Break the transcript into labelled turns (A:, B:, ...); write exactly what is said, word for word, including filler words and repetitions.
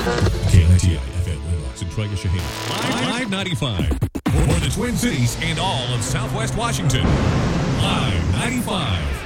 A: K N I T I F M Landmarks in Trigger Shaheen. Live ninety-five. For the Twin Cities and all of Southwest Washington. Live ninety-five.